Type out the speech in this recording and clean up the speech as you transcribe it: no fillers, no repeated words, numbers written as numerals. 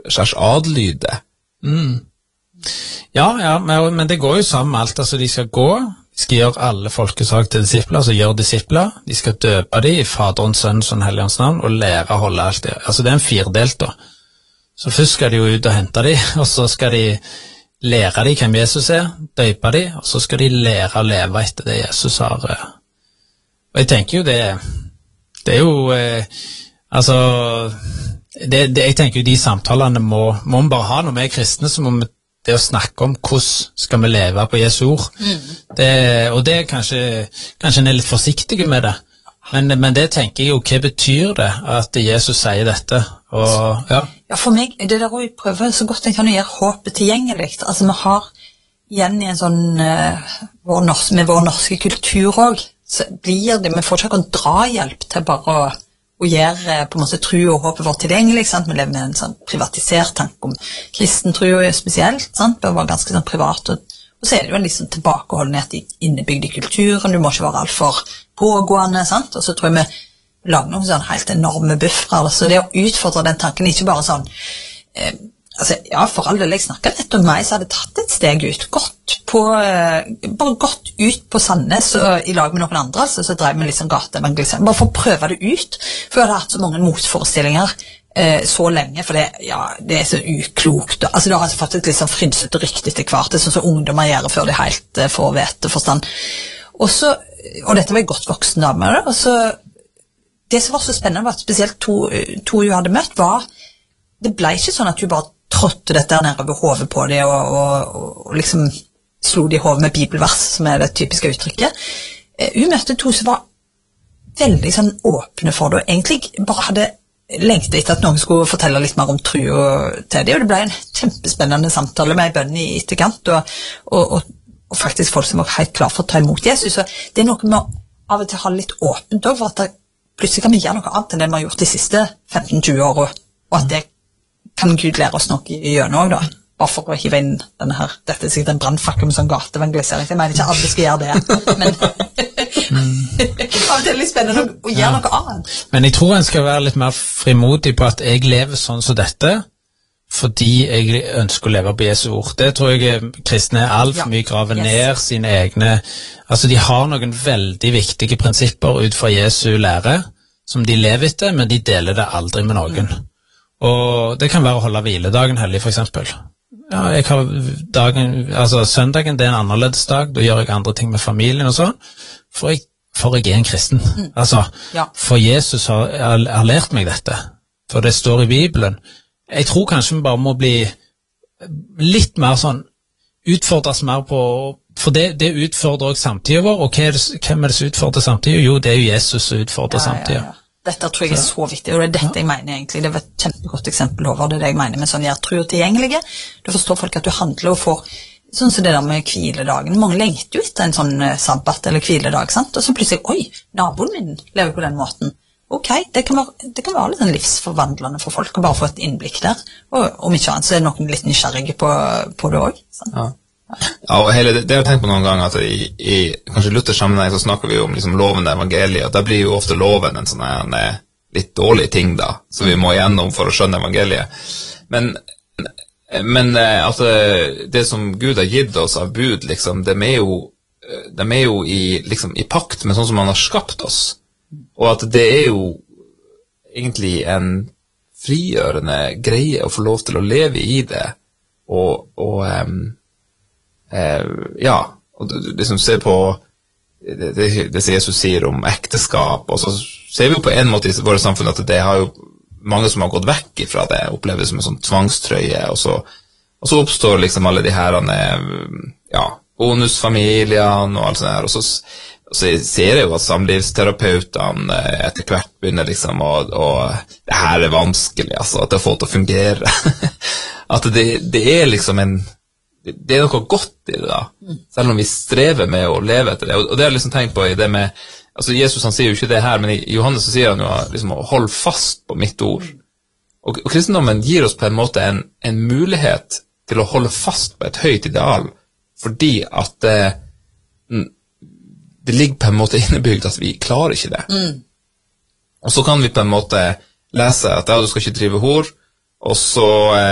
slags adlyde. Ja, men det går jo sammen med alt. Altså, de skal gjøre alle folkeslag til disipler, altså gjøre disipler. De skal døpe de i Faderens, Sønnens og Den hellige ånds navn, og lære å holde alt det. Altså, det er en firedelt da. Så først skal de jo ut og hente de, og så skal de lære de hvem Jesus er, døpe de, og så skal de lære å leve etter det Jesus har. Og jeg tenker jo det er jo, altså, jeg tenker jo de samtalene må vi bare ha når vi er kristne, så må vi det å snakke om hvordan skal vi leve på Jesu ord. Og det er kanskje en er litt forsiktige med det. Men det tenker jeg jo, hva betyr det at Jesus sier dette? Og, ja, for meg, det der å prøve så godt jeg kan gjøre håpet tilgjengelig. Altså, vi har igjen i en sånn, med vår norske kultur også, så blir det, vi får ikke noen drahjelp til bare å gjøre på en måte tro og håpet vårt tilgjengelig, sant? Vi lever med en sånn privatisert tanke om kristen tro spesielt, sant? Bør være ganske sånn privat, og så er det jo en liksom tilbakeholdenhet innebygd i kulturen, du må ikke være alt for pågående, sant? Og så tror jeg vi lager noen sånn helt enorme buffere, så det å utfordre den tanken, ikke bare sånn, altså, ja, for all del jeg snakket litt om meg, så hadde jeg tatt et steg ut, bare gått ut på Sandnes og i lag med noen andre, så drev vi liksom gateevangelisering, bare for å prøve det ut, for jeg hadde hatt så mange motforestillinger så lenge, for det er så uklokt, altså det har altså fått et liksom frynsete rykte etter hvert, det er sånn som ungdommer gjør før de helt får vite forstand, og dette var jeg godt voksen av med det, og så det som var så spennende var at spesielt to hun hadde møtt det ble ikke sånn at hun bare trådte dette ned over hodet på det og liksom slo det i hodet med bibelvers, som er det typiske uttrykket. Hun møtte to som var veldig sånn åpne for det, og egentlig bare hadde lengtet etter at noen skulle fortelle litt mer om tro til det, og det ble en kjempespennende samtale med en bønn i etterkant, og faktisk folk som var helt klar for å ta imot Jesus. Så det er noe med av og til å ha litt åpent også, for at plutselig kan vi gjøre noe annet enn det vi har gjort de siste 15-20 år, og at det kan Gud lære oss noe gjennom også da, bare for å hive inn denne her, dette er sikkert en brandfakkel med sånn gateevangelisering, jeg mener ikke alle skal gjøre det, men det er litt spennende å gjøre noe annet. Men jeg tror en skal være litt mer frimodig på at jeg lever sånn som dette, fordi jeg ønsker å leve på Jesu ord. Det tror jeg kristne alt for mye graver ned sine egne, altså de har noen veldig viktige prinsipper ut fra Jesu lære, som de lever etter, men de deler det aldri med noen. Og det kan være å holde hviledagen hellig, for eksempel. Ja, jeg har søndagen det er en annerledes dag, da gjør jeg andre ting med familien og sånn, for jeg er en kristen. Altså, for Jesus har lært meg dette, for det står i Bibelen. Jeg tror kanskje vi bare må bli litt mer sånn, utfordres mer på, for det utfordrer også samtiden vår, og hvem er det som utfordrer samtiden? Jo, det er jo Jesus som utfordrer samtiden. Dette tror jeg er så viktig, og det er dette jeg mener egentlig. Det var et kjempegodt eksempel over det jeg mener med sånn gjør tro tilgjengelige. Du forstår folk at du handler og får, sånn som det der med hviledagen. Mange lengter jo etter en sånn sabbat eller hviledag, sant? Og så plutselig, oi, naboen min lever på den måten. Ok, det kan være litt livsforvandlende for folk å bare få et innblikk der. Og om ikke annet så er noen litt nysgjerrige på det også. Ja, og hele det har jeg tenkt på noen ganger, at i kanskje Luthers sammenheng så snakker vi om liksom loven og evangeliet, og da blir jo ofte loven en sånn litt dårlig ting da, som vi må igjennom for å skjønne evangeliet. Men altså, det som Gud har gitt oss av bud, liksom, de er jo i pakt med sånn som han har skapt oss, og at det er jo egentlig en frigjørende greie å få lov til å leve i det, og liksom se på det som Jesus sier om ekteskap, og så ser vi jo på en måte i våre samfunn at det har jo mange som har gått vekk fra det, oppleves som en sånn tvangstrøye, og så oppstår liksom alle de her bonusfamiliene og alt sånt her, og så ser jeg jo at samlivsterapeutene etter hvert begynner liksom og det her er vanskelig, altså, at det får til å fungere at det er liksom det er noe godt i det da, selv om vi strever med å leve etter det, og det har jeg liksom tenkt på i det med, altså Jesus han sier jo ikke det her, men i Johannes så sier han jo liksom å holde fast på mitt ord, og kristendommen gir oss på en måte en mulighet til å holde fast på et høyt ideal, fordi at det ligger på en måte innebygd at vi klarer ikke det, og så kan vi på en måte lese at du skal ikke drive hor, og så